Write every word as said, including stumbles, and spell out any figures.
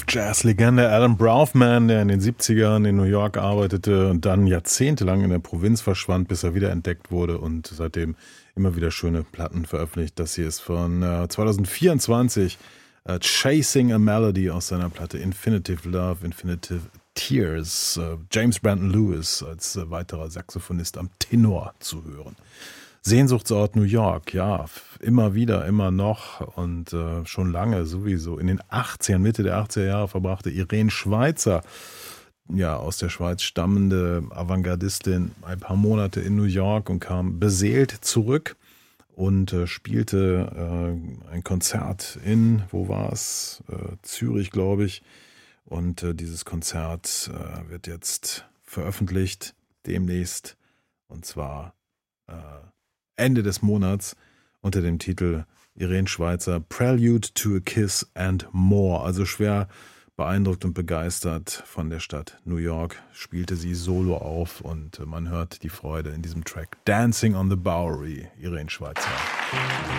Jazzlegende Alan Braughman, der in den siebzigern in New York arbeitete und dann jahrzehntelang in der Provinz verschwand, bis er wiederentdeckt wurde und seitdem immer wieder schöne Platten veröffentlicht. Das hier ist von äh, zwanzig vierundzwanzig, äh, Chasing a Melody aus seiner Platte Infinitive Love, Infinitive Tears. Äh, James Brandon Lewis als äh, weiterer Saxophonist am Tenor zu hören. Sehnsuchtsort New York, ja, immer wieder, immer noch und äh, schon lange sowieso. In den achtzigern, Mitte der achtziger Jahre verbrachte Irene Schweizer, ja, aus der Schweiz stammende Avantgardistin, ein paar Monate in New York und kam beseelt zurück und äh, spielte äh, ein Konzert in, wo war es? Äh, Zürich, glaube ich. Und äh, dieses Konzert äh, wird jetzt veröffentlicht, demnächst, und zwar äh, Ende des Monats unter dem Titel Irene Schweizer Prelude to a Kiss and More. Also schwer beeindruckt und begeistert von der Stadt New York spielte sie solo auf und man hört die Freude in diesem Track Dancing on the Bowery, Irene Schweizer.